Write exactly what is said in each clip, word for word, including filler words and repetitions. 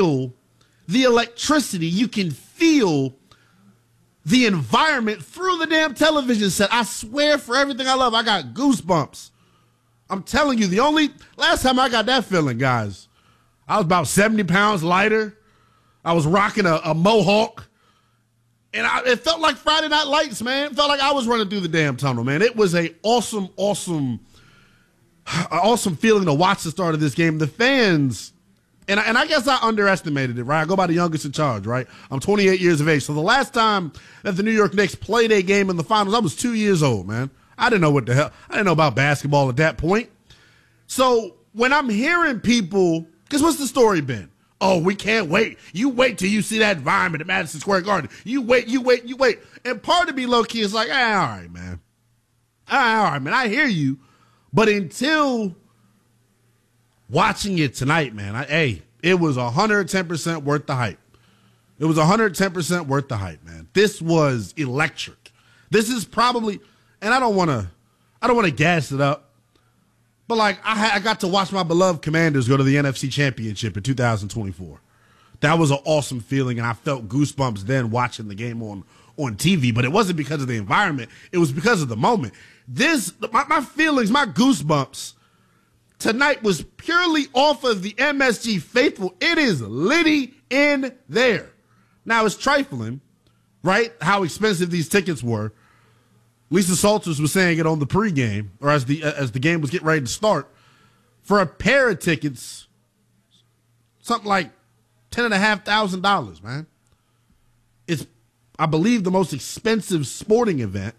feel the electricity. You can feel the environment through the damn television set. I swear for everything I love, I got goosebumps. I'm telling you, the only, last time I got that feeling, guys, I was about seventy pounds lighter. I was rocking a, a mohawk. And I, it felt like Friday Night Lights, man. It felt like I was running through the damn tunnel, man. It was a awesome, awesome, awesome feeling to watch the start of this game. The fans, and I, and I guess I underestimated it, right? I go by the youngest in charge, right? I'm twenty-eight years of age. So the last time that the New York Knicks played a game in the finals, I was two years old, man. I didn't know what the hell. I didn't know about basketball at that point. So when I'm hearing people, because what's the story been? Oh, we can't wait. You wait till you see that environment at Madison Square Garden. You wait, you wait, you wait. And part of me, low-key, is like, ah, all right, man. Ah, all right, man, I hear you. But until watching it tonight, man, I, hey, it was one hundred ten percent worth the hype. It was one hundred ten percent worth the hype, man. This was electric. This is probably, and I don't want to, I don't want to gas it up. But, like, I, I got to watch my beloved Commanders go to the N F C Championship in two thousand twenty-four. That was an awesome feeling, and I felt goosebumps then watching the game on, on T V. But it wasn't because of the environment. It was because of the moment. This, my, my feelings, my goosebumps tonight was purely off of the M S G faithful. It is litty in there. Now, it's trifling, right, how expensive these tickets were. Lisa Salters was saying it on the pregame, or as the as the game was getting ready to start. For a pair of tickets, something like ten and a half thousand dollars, man. It's, I believe, the most expensive sporting event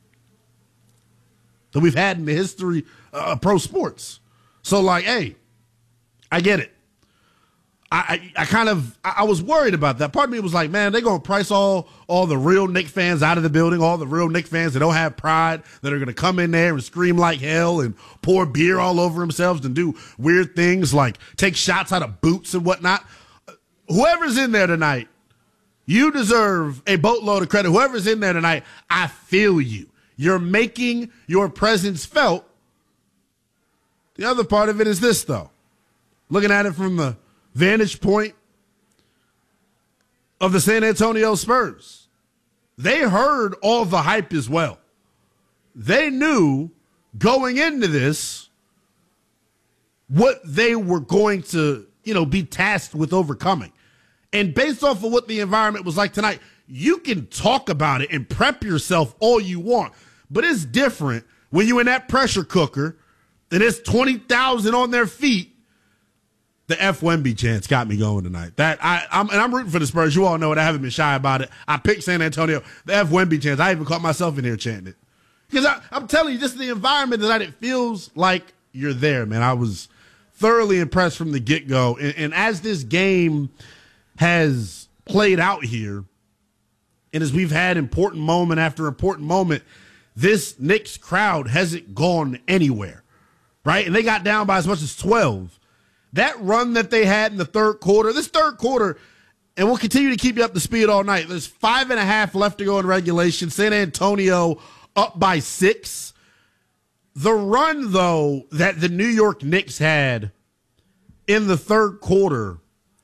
that we've had in the history of pro sports. So, like, hey, I get it. I, I, I kind of, I, I was worried about that. Part of me was like, man, they're going to price all, all the real Knicks fans out of the building, all the real Knicks fans that don't have pride, that are going to come in there and scream like hell and pour beer all over themselves and do weird things like take shots out of boots and whatnot. Whoever's in there tonight, you deserve a boatload of credit. Whoever's in there tonight, I feel you. You're making your presence felt. The other part of it is this, though. Looking at it from the vantage point of the San Antonio Spurs. They heard all the hype as well. They knew going into this what they were going to, you know, be tasked with overcoming. And based off of what the environment was like tonight, you can talk about it and prep yourself all you want. But it's different when you're in that pressure cooker and there's twenty thousand on their feet. The F Wemby chants got me going tonight. That I, I'm and I'm rooting for the Spurs. You all know it. I haven't been shy about it. I picked San Antonio. The F Wemby chants. I even caught myself in here chanting it because I'm telling you, just the environment tonight. It feels like you're there, man. I was thoroughly impressed from the get go, and, and as this game has played out here, and as we've had important moment after important moment, this Knicks crowd hasn't gone anywhere, right? And they got down by as much as twelve. That run that they had in the third quarter, this third quarter, and we'll continue to keep you up to speed all night. There's five and a half left to go in regulation. San Antonio up by six. The run, though, that the New York Knicks had in the third quarter,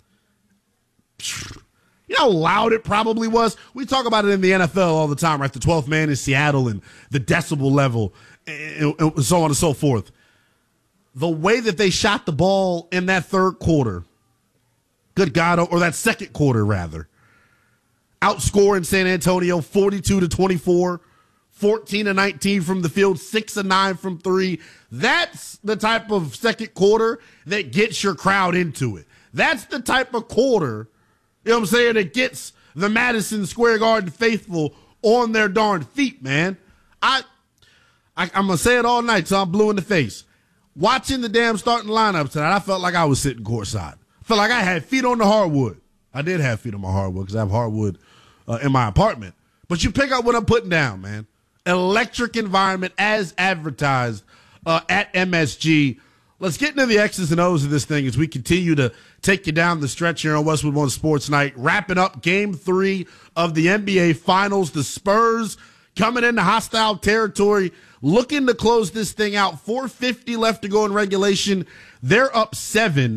you know how loud it probably was? We talk about it in the N F L all the time, right? The twelfth man in Seattle and the decibel level and so on and so forth. The way that they shot the ball in that third quarter, good God, or that second quarter, rather, outscoring San Antonio forty-two to twenty-four, fourteen to nineteen from the field, six to nine from three. That's the type of second quarter that gets your crowd into it. That's the type of quarter, you know what I'm saying, that gets the Madison Square Garden faithful on their darn feet, man. I, I I'm going to say it all night till I'm blue in the face. Watching the damn starting lineup tonight, I felt like I was sitting courtside. I felt like I had feet on the hardwood. I did have feet on my hardwood because I have hardwood uh, in my apartment. But you pick up what I'm putting down, man. Electric environment as advertised uh, at M S G. Let's get into the X's and O's of this thing as we continue to take you down the stretch here on Westwood One Sports Night. Wrapping up game three of the N B A Finals. The Spurs coming into hostile territory, looking to close this thing out. four fifty left to go in regulation. They're up seven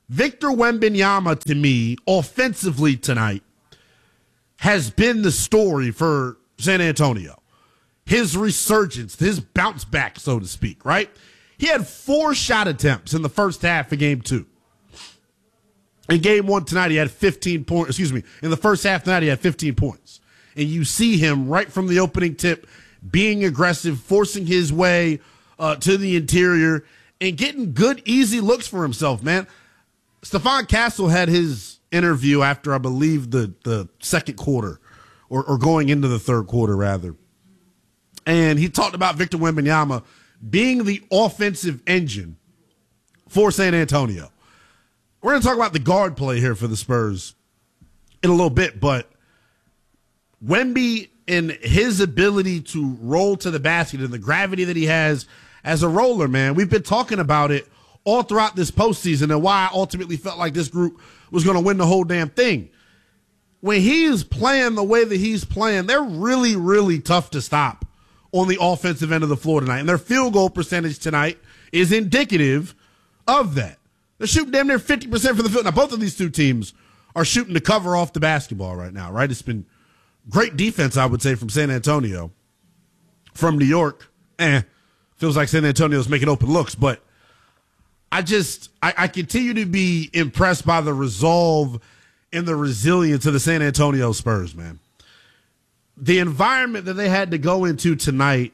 Victor Wembanyama, to me, offensively tonight, has been the story for San Antonio. His resurgence, his bounce back, so to speak, right? He had four shot attempts in the first half of game two. In game one tonight, he had fifteen points. Excuse me. In the first half tonight, he had fifteen points. And you see him right from the opening tip being aggressive, forcing his way uh, to the interior, and getting good, easy looks for himself, man. Stephon Castle had his interview after, I believe, the, the second quarter, or, or going into the third quarter, rather. And he talked about Victor Wembanyama being the offensive engine for San Antonio. We're going to talk about the guard play here for the Spurs in a little bit, but Wemby and his ability to roll to the basket and the gravity that he has as a roller, man, we've been talking about it all throughout this postseason and why I ultimately felt like this group was going to win the whole damn thing. When he is playing the way that he's playing, they're really, really tough to stop on the offensive end of the floor tonight. And their field goal percentage tonight is indicative of that. They're shooting damn near fifty percent from the field. Now, both of these two teams are shooting to cover off the basketball right now, right? It's been great defense, I would say, from San Antonio. From New York, eh, feels like San Antonio's making open looks. But I just, I, I continue to be impressed by the resolve and the resilience of the San Antonio Spurs, man. The environment that they had to go into tonight,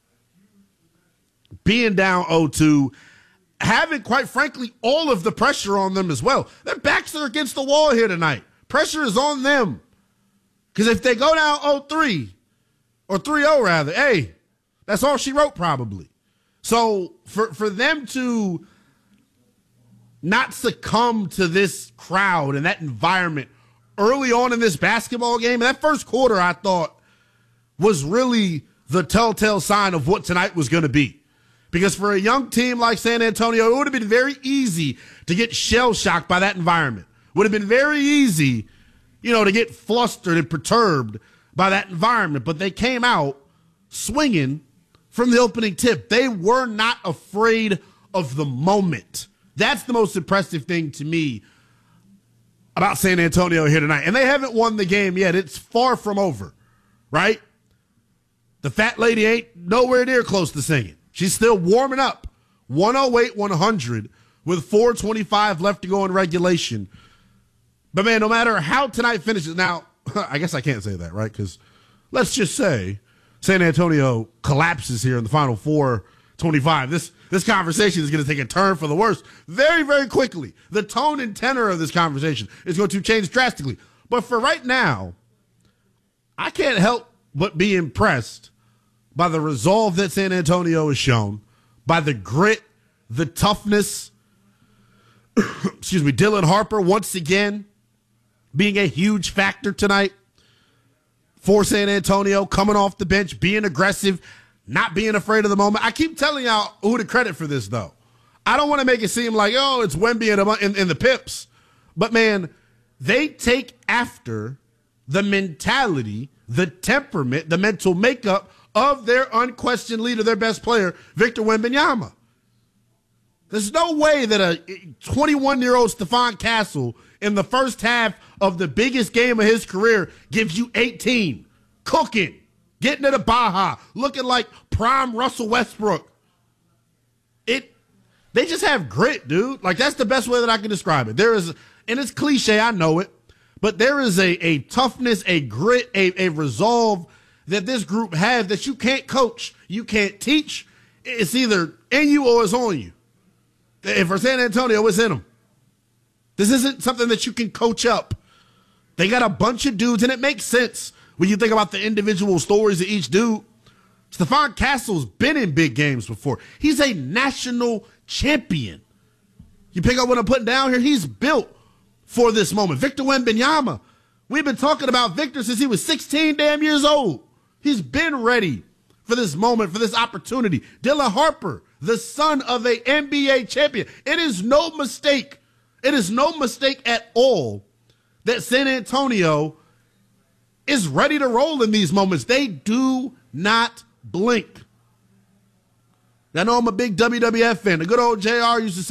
being down oh two, having, quite frankly, all of the pressure on them as well. Their backs are against the wall here tonight. Pressure is on them. Because if they go down oh three, or three oh rather, hey, that's all she wrote probably. So for, for them to not succumb to this crowd and that environment early on in this basketball game, that first quarter I thought was really the telltale sign of what tonight was going to be. Because for a young team like San Antonio, it would have been very easy to get shell-shocked by that environment. Would have been very easy, you know, to get flustered and perturbed by that environment. But they came out swinging from the opening tip. They were not afraid of the moment. That's the most impressive thing to me about San Antonio here tonight. And they haven't won the game yet. It's far from over, right? The fat lady ain't nowhere near close to singing. She's still warming up. one oh eight one hundred with four twenty-five left to go in regulation. But, man, no matter how tonight finishes. Now, I guess I can't say that, right? Because let's just say San Antonio collapses here in the final four twenty-five. This this conversation is going to take a turn for the worse very, very quickly. The tone and tenor of this conversation is going to change drastically. But for right now, I can't help but be impressed by the resolve that San Antonio has shown, by the grit, the toughness. Excuse me, Dylan Harper once again being a huge factor tonight for San Antonio, coming off the bench, being aggressive, not being afraid of the moment. I keep telling y'all who the credit for this, though. I don't want to make it seem like, oh, it's Wemby and, and, and the Pips. But, man, they take after the mentality, the temperament, the mental makeup of their unquestioned leader, their best player, Victor Wembanyama. There's no way that a twenty-one-year-old Stephon Castle in the first half of the biggest game of his career gives you eighteen, cooking, getting to the Baja, looking like prime Russell Westbrook. It, they just have grit, dude. Like, that's the best way that I can describe it. There is, and it's cliche, I know it, but there is a, a toughness, a grit, a, a resolve that this group has that you can't coach, you can't teach. It's either in you or it's on you. And for San Antonio, it's in them. This isn't something that you can coach up. They got a bunch of dudes, and it makes sense when you think about the individual stories of each dude. Stephon Castle's been in big games before. He's a national champion. You pick up what I'm putting down here? He's built for this moment. Victor Wembanyama. We've been talking about Victor since he was sixteen damn years old. He's been ready for this moment, for this opportunity. Dylan Harper, the son of a N B A champion. It is no mistake. It is no mistake at all that San Antonio is ready to roll in these moments. They do not blink. I know I'm a big W W F fan. The good old J R used to say,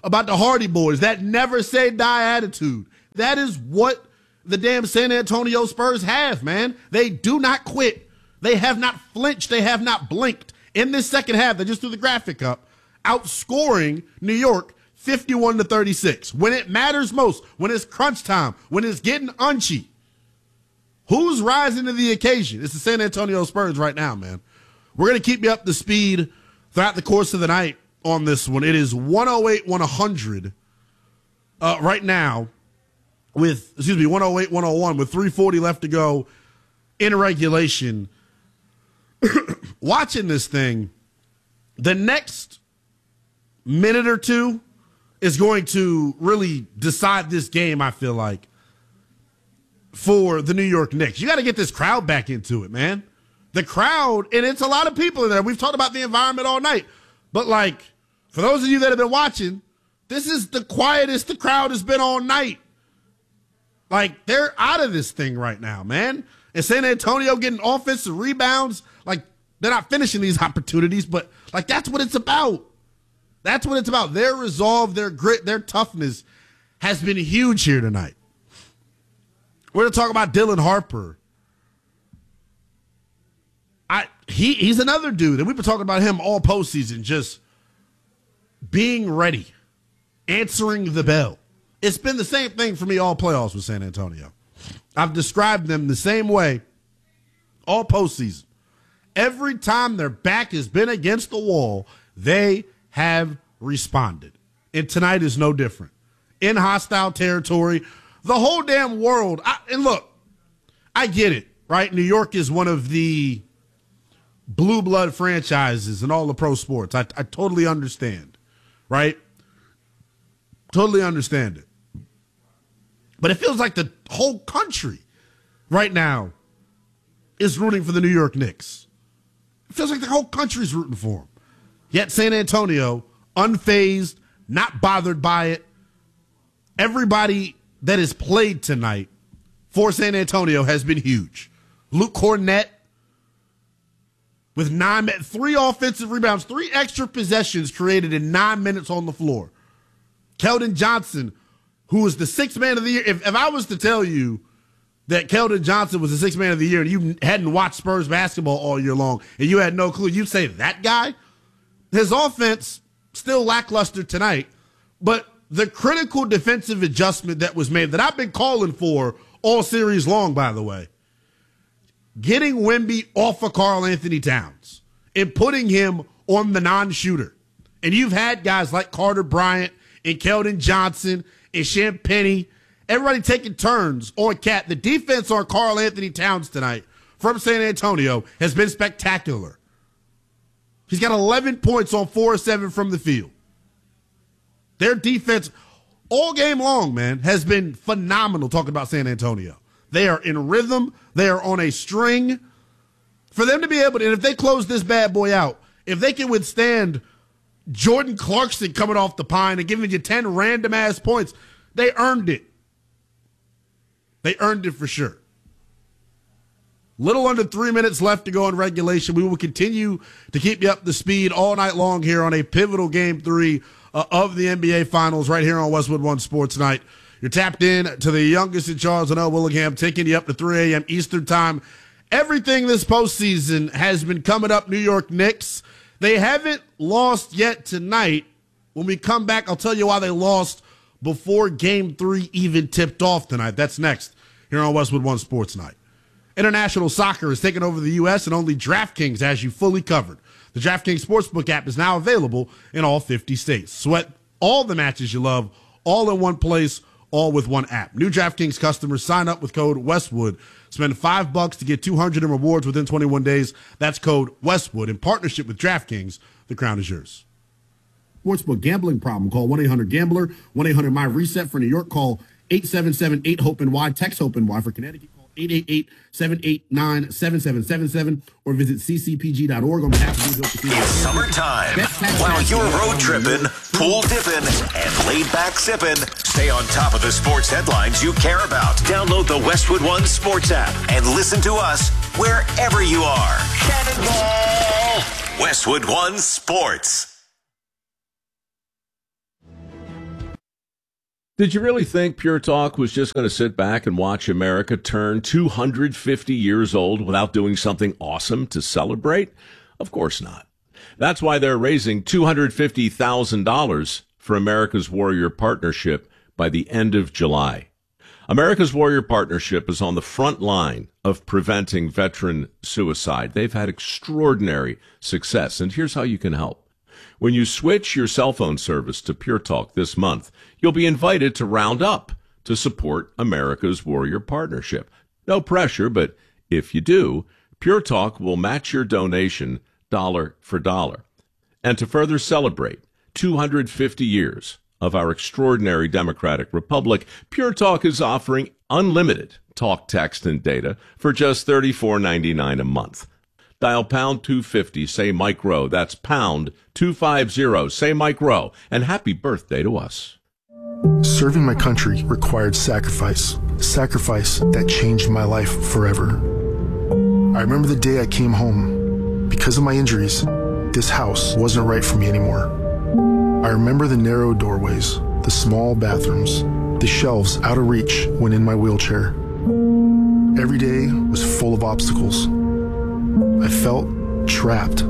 about the Hardy Boys, that never say die attitude. That is what the damn San Antonio Spurs have, man. They do not quit. They have not flinched. They have not blinked. In this second half, they just threw the graphic up, outscoring New York fifty-one to thirty-six. When it matters most, when it's crunch time, when it's getting unchy, who's rising to the occasion? It's the San Antonio Spurs right now, man. We're going to keep you up to speed throughout the course of the night on this one. It is one oh eight, one hundred uh, right now with, excuse me, one oh eight, one oh one with three forty left to go in regulation. Watching this thing, the next minute or two is going to really decide this game, I feel like, for the New York Knicks. You got to get this crowd back into it, man. The crowd, and it's a lot of people in there. We've talked about the environment all night. But, like, for those of you that have been watching, this is the quietest the crowd has been all night. Like, they're out of this thing right now, man. And San Antonio getting offensive rebounds. Like, they're not finishing these opportunities, but, like, that's what it's about. That's what it's about. Their resolve, their grit, their toughness has been huge here tonight. We're going to talk about Dylan Harper. I he He's another dude, and we've been talking about him all postseason, just being ready, answering the bell. It's been the same thing for me all playoffs with San Antonio. I've described them the same way all postseason. Every time their back has been against the wall, they have responded. And tonight is no different. In hostile territory, the whole damn world. I, and look, I get it, right? New York is one of the blue blood franchises in all the pro sports. I, I totally understand, right? Totally understand it. But it feels like the whole country right now is rooting for the New York Knicks. It feels like the whole country's rooting for them. Yet San Antonio, unfazed, not bothered by it. Everybody that has played tonight for San Antonio has been huge. Luke Cornett with nine, three offensive rebounds, three extra possessions created in nine minutes on the floor. Keldon Johnson, who was the sixth man of the year. If, if I was to tell you that Keldon Johnson was the sixth man of the year and you hadn't watched Spurs basketball all year long and you had no clue, you'd say that guy? His offense still lackluster tonight, but the critical defensive adjustment that was made that I've been calling for all series long, by the way, getting Wemby off of Karl Anthony Towns and putting him on the non-shooter. And you've had guys like Carter Bryant and Keldon Johnson and Champagnie, everybody taking turns on Cat. The defense on Karl Anthony Towns tonight from San Antonio has been spectacular. He's got eleven points on four or seven from the field. Their defense all game long, man, has been phenomenal talking about San Antonio. They are in rhythm. They are on a string. For them to be able to, and if they close this bad boy out, if they can withstand Jordan Clarkson coming off the pine and giving you ten random-ass points, they earned it. They earned it for sure. Little under three minutes left to go in regulation. We will continue to keep you up to speed all night long here on a pivotal game three uh, of the N B A Finals right here on Westwood One Sports Night. You're tapped in to the youngest in Charles and L. Willingham, taking you up to three a.m. Eastern Time. Everything this postseason has been coming up New York Knicks. They haven't lost yet tonight. When we come back, I'll tell you why they lost before game three even tipped off tonight. That's next here on Westwood One Sports Night. International soccer is taking over the U S and only DraftKings has you fully covered. The DraftKings Sportsbook app is now available in all fifty states. Sweat all the matches you love, all in one place, all with one app. New DraftKings customers sign up with code Westwood. Spend five bucks to get two hundred in rewards within twenty-one days. That's code Westwood. In partnership with DraftKings, the crown is yours. Sportsbook gambling problem? Call one eight hundred gambler. one eight hundred my reset for New York. Call eight seven seven eight hope N Y. Text HOPE N Y for Connecticut. Call eight eight eight seven eight nine seven seven seven seven or visit c c p g dot org on behalf of the It's summertime. While you're road tripping, pool dipping, and laid back sipping, stay on top of the sports headlines you care about. Download the Westwood One Sports app and listen to us wherever you are. Cannonball! Westwood One Sports. Did you really think Pure Talk was just going to sit back and watch America turn two hundred fifty years old without doing something awesome to celebrate? Of course not. That's why they're raising two hundred fifty thousand dollars for America's Warrior Partnership by the end of July. America's Warrior Partnership is on the front line of preventing veteran suicide. They've had extraordinary success, and here's how you can help. When you switch your cell phone service to Pure Talk this month, you'll be invited to round up to support America's Warrior Partnership. No pressure, but if you do, Pure Talk will match your donation dollar for dollar. And to further celebrate two hundred fifty years of our extraordinary democratic republic, Pure Talk is offering unlimited talk, text, and data for just thirty-four ninety-nine a month. Dial pound two fifty, say Mike Rowe. That's pound two fifty, say Mike Rowe. And happy birthday to us. Serving my country required sacrifice. Sacrifice that changed my life forever. I remember the day I came home. Because of my injuries, this house wasn't right for me anymore. I remember the narrow doorways, the small bathrooms, the shelves out of reach when in my wheelchair. Every day was full of obstacles. I felt trapped.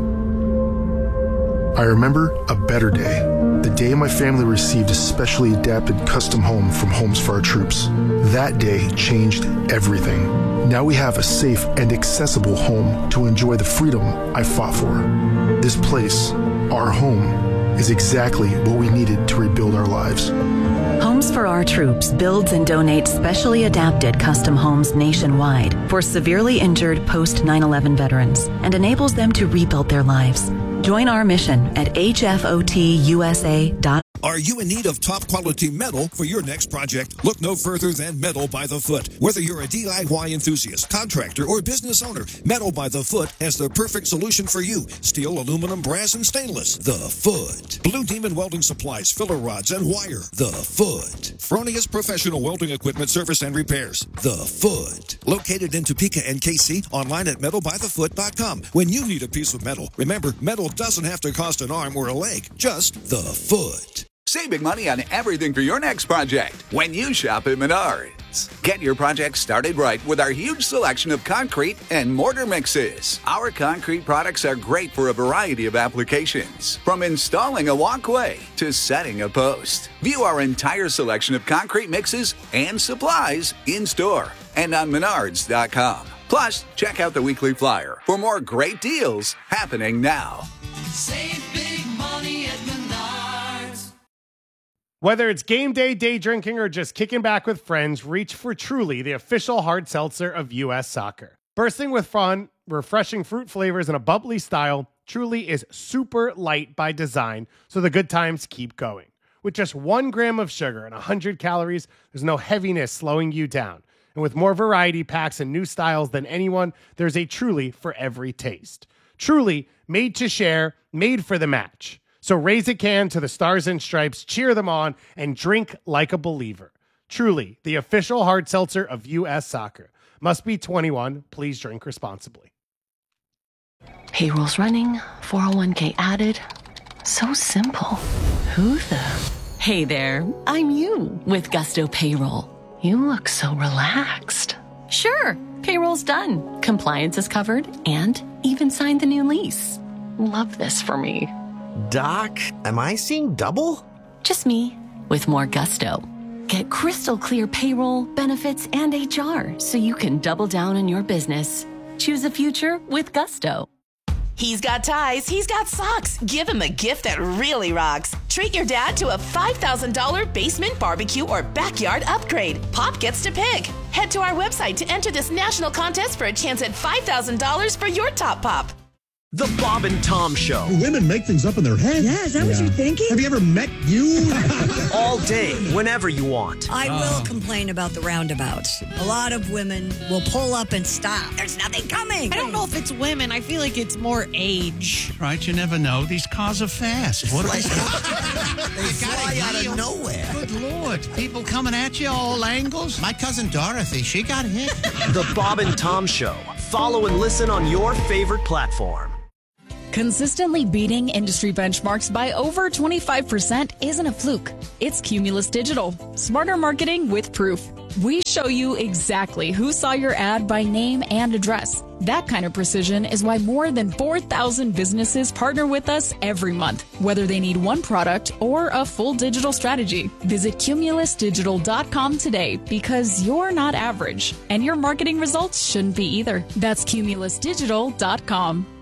I remember a better day, the day my family received a specially adapted custom home from Homes for Our Troops. That day changed everything. Now we have a safe and accessible home to enjoy the freedom I fought for. This place, our home, is exactly what we needed to rebuild our lives. Homes for Our Troops builds and donates specially adapted custom homes nationwide for severely injured post nine eleven veterans and enables them to rebuild their lives. Join our mission at H F O T U S A dot org. Are you in need of top quality metal for your next project? Look no further than Metal by the Foot. Whether you're a D I Y enthusiast, contractor, or business owner, Metal by the Foot has the perfect solution for you. Steel, aluminum, brass, and stainless. The Foot. Blue Demon Welding Supplies, filler rods, and wire. The Foot. Fronius Professional Welding Equipment Service and Repairs. The Foot. Located in Topeka and K C, online at metal by the foot dot com. When you need a piece of metal, remember, metal doesn't have to cost an arm or a leg, just the Foot. Save big money on everything for your next project when you shop at Menards. Get your project started right with our huge selection of concrete and mortar mixes. Our concrete products are great for a variety of applications, from installing a walkway to setting a post. View our entire selection of concrete mixes and supplies in store and on menards dot com. Plus, check out the weekly flyer for more great deals happening now. Save big money at Menards. Whether it's game day, day drinking, or just kicking back with friends, reach for Truly, the official hard seltzer of U S Soccer. Bursting with fun, refreshing fruit flavors, and a bubbly style, Truly is super light by design, so the good times keep going. With just one gram of sugar and one hundred calories, there's no heaviness slowing you down. And with more variety packs and new styles than anyone, there's a Truly for every taste. Truly, made to share, made for the match. So raise a can to the Stars and Stripes, cheer them on, and drink like a believer. Truly, the official hard seltzer of U S Soccer. Must be twenty-one. Please drink responsibly. Payroll's running, four oh one k added. So simple. Who the? Hey there, I'm you with Gusto Payroll. You look so relaxed. Sure, payroll's done. Compliance is covered and even signed the new lease. Love this for me. Doc, am I seeing double? Just me, with more gusto. Get crystal clear payroll, benefits, and H R so you can double down on your business. Choose a future with Gusto. He's got ties, he's got socks. Give him a gift that really rocks. Treat your dad to a five thousand dollars basement barbecue or backyard upgrade. Pop gets to pick. Head to our website to enter this national contest for a chance at five thousand dollars for your top pop. The Bob and Tom Show. Women make things up in their head. Yeah, is that yeah. what you're thinking? Have you ever met you? All day, whenever you want. I uh. will complain about the roundabouts. A lot of women will pull up and stop. There's nothing coming. I don't know if it's women. I feel like it's more age. Right, you never know. These cars are fast. What are they? They fly out of nowhere. Good Lord. People coming at you all angles. My cousin Dorothy, she got hit. The Bob and Tom Show. Follow and listen on your favorite platform. Consistently beating industry benchmarks by over twenty-five percent isn't a fluke. It's Cumulus Digital. Smarter marketing with proof. We show you exactly who saw your ad by name and address. That kind of precision is why more than four thousand businesses partner with us every month, whether they need one product or a full digital strategy. Visit cumulus digital dot com today because you're not average, and your marketing results shouldn't be either. That's cumulus digital dot com.